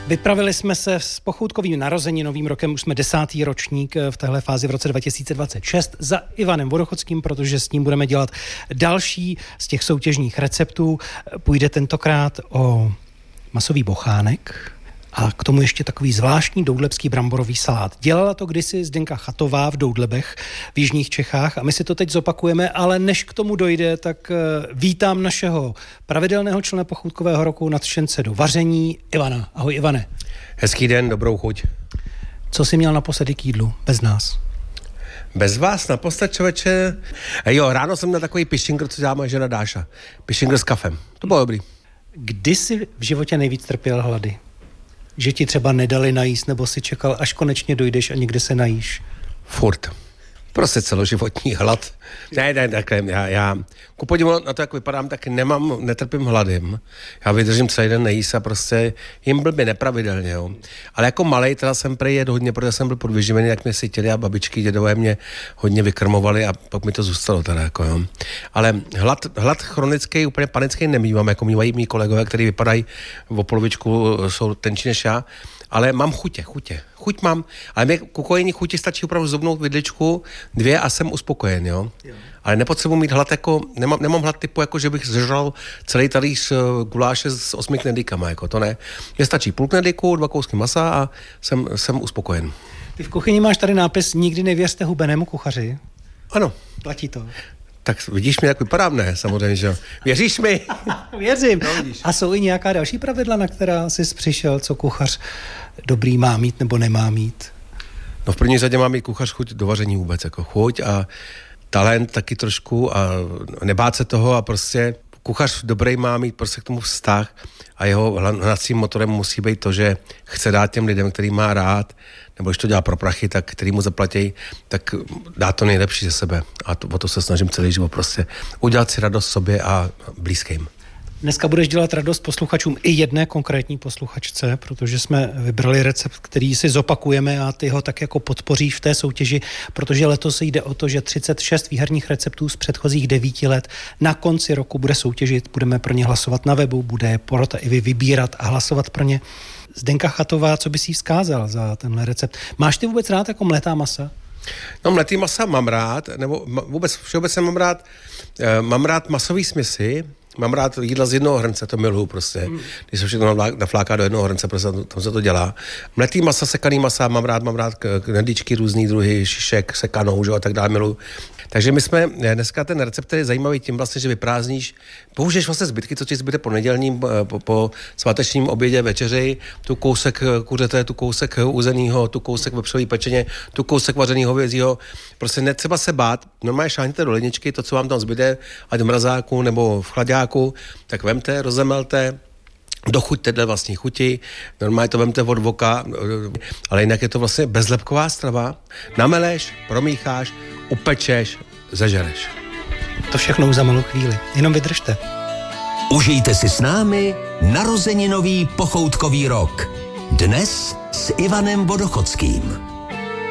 Vypravili jsme se s pochoutkovým narozeninovým rokem, už jsme 10. ročník v téhle fázi v roce 2026 za Ivanem Vodochodským, protože s ním budeme dělat další z těch soutěžních receptů. Půjde tentokrát o masový bochánek a k tomu ještě takový zvláštní doudlebský bramborový salát. Dělala to kdysi Zdenka Chatová v Doudlebech v jižních Čechách a my si to teď zopakujeme, ale než k tomu dojde, tak vítám našeho pravidelného člena pochoutkového roku, nadšence do vaření, Ivana. Ahoj Ivane. Hezký den, dobrou chuť. Co jsi měl naposledy k jídlu, bez nás? Bez vás naposled, člověče? Jo, ráno jsem měl takový pišingr, co dělá moje žena Dáša. Pišingr s kafem. To bylo dobrý. Kdy jsi v životě nejvíc trpěl hlady? Že ti třeba nedali najíst, nebo si čekal, až konečně dojdeš a někde se najíš? Furt. Prostě celoživotní hlad. Ne, takhle, já ku podivu na to, jak vypadám, tak netrpím hladem. Já vydržím celý den nejíst a prostě jim blbě nepravidelně, jo. Ale jako malej teda jsem prej jedl hodně, protože jsem byl podvyživený, jak mě sytili a babičky, dědové mě hodně vykrmovali a pak mi to zůstalo teda, jako jo. Ale hlad chronický, úplně panický nemývám, jako mývají mý kolegové, kteří vypadají o polovičku, jsou tenčí než já. Ale mám chutě. Chuť mám, ale mě k ukojení chuti stačí opravdu zobnout vidličku, 2 a jsem uspokojen, jo. Ale nepotřebuji mít hlad jako, nemám hlad typu, jako že bych zžral celý talíř guláše s 8 knedlíkama, jako to ne. Mně stačí půl knedlíku, 2 kousky masa a jsem uspokojen. Ty v kuchyni máš tady nápis Nikdy nevěřte hubenému kuchaři. Ano. Platí to. Tak vidíš mi, jak vypadám, ne? Samozřejmě, že jo. Věříš mi? Věřím. No, a jsou i nějaká další pravidla, na která jsi přišel, co kuchař dobrý má mít nebo nemá mít? No v první řadě má mít kuchař chuť do vaření vůbec, jako chuť a talent taky trošku a nebát se toho a prostě kuchař dobrý má mít prostě k tomu vztah a jeho hnacím motorem musí být to, že chce dát těm lidem, který má rád, nebo když to dělá pro prachy, tak který mu zaplatí, tak dá to nejlepší ze sebe. A o to se snažím celý život prostě udělat si radost sobě a blízkým. Dneska budeš dělat radost posluchačům i jedné konkrétní posluchačce, protože jsme vybrali recept, který si zopakujeme a ty ho tak jako podpoříš v té soutěži, protože letos jde o to, že 36 výherních receptů z předchozích 9 let na konci roku bude soutěžit, budeme pro ně hlasovat na webu, bude porota i vy vybírat a hlasovat pro ně. Zdenka Chatová, co bys jí vzkázal za tenhle recept? Máš ty vůbec rád jako mletá masa? No mletý masa mám rád, nebo vůbec všeobecně mám rád masový směsi. Mám rád jídla z jednoho hrnce, to miluju prostě. Když se všechno nafláká do jednoho hrnce, prostě tam se to dělá. Mletý masa, sekaný masa, mám rád knedlíčky, různý druhy, šišek, sekanou, že, a tak dále, miluju. Takže my jsme, dneska ten recept je zajímavý tím vlastně, že vyprázdníš, použiješ vlastně zbytky, co ti zbyde po nedělním, po svátečním obědě, večeři, tu kousek kuřete, tu kousek uzenýho, tu kousek vepřový pečeně, tu kousek vařenýho hovězího. Prostě netřeba se bát, normálně šáhněte do ledničky, to, co vám tam zbyde, ať v mrazáku nebo v chladáku, tak vemte, rozemelte, dochuťte dle vlastní chuti, normálně to vemte od voka, ale jinak je to vlastně bezlepková strava. Nameleš, promícháš, upečeš, zažereš. To všechno už za malou chvíli, jenom vydržte. Užijte si s námi narozeninový pochoutkový rok. Dnes s Ivanem Vodochodským.